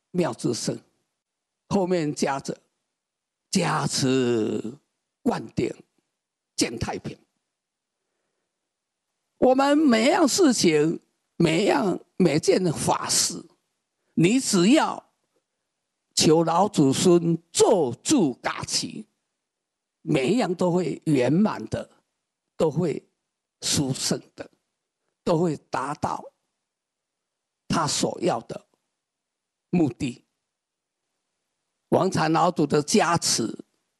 妙智胜，后面加着加持万顶见太平。我们每样事情，每件法事，你只要求老祖孙做主加持，每一样都会圆满的，都会殊胜的，都会达到他所要的目的。王禅老祖的加持，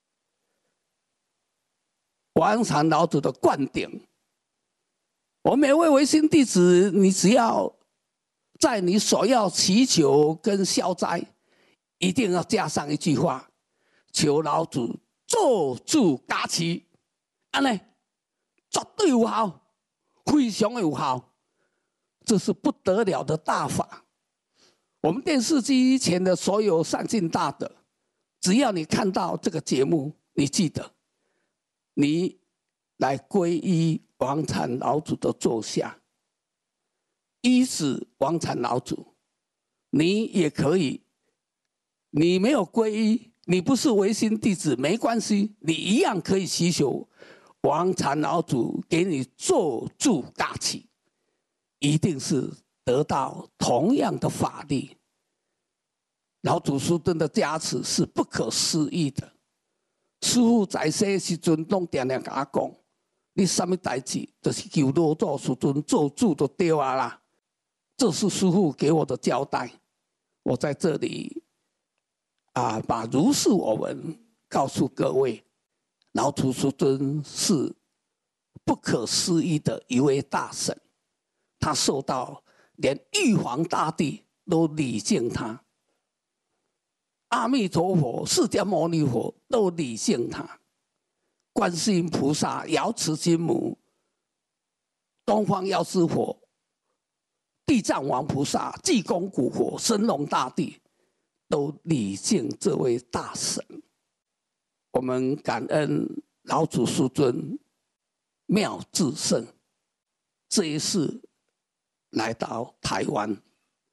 王禅老祖的灌顶，我们每位唯心弟子，你只要在你所要祈求跟消灾，一定要加上一句话：求老祖做主加持，安尼绝对有效，非常有效，这是不得了的大法。我们电视机前的所有善信大德，只要你看到这个节目，你记得，你来皈依王禅老祖的座下，依止王禅老祖，你也可以。你没有皈依，你不是唯心弟子，没关系，你一样可以祈求王禅老祖给你做主加持，一定是得到同样的法力。老祖师尊的加持是不可思议的。师父在世的时阵，拢常常跟我讲，你什么代志，就是求老祖师尊做主就对啊啦。这是师父给我的交代。我在这里把如是我闻告诉各位，老祖师尊是不可思议的一位大神，他受到连玉皇大帝都礼敬他，阿弥陀佛、释迦牟尼佛都礼敬他，观世音菩萨、瑶池金母、东方药师佛、地藏王菩萨、济公古佛、神龙大帝都礼敬这位大神。我们感恩老祖师尊妙智胜这一次来到台湾，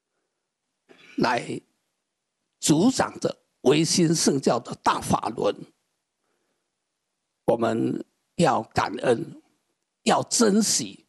来主掌着唯心圣教的大法轮。我们要感恩，要珍惜，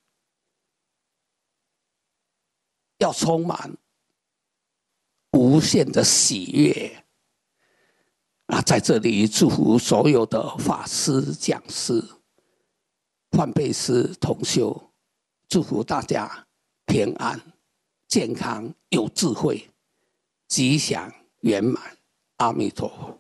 要充满无限的喜悦。在这里祝福所有的法师、讲师、梵呗师同修，祝福大家平安、健康、有智慧、吉祥圆满。阿弥陀佛。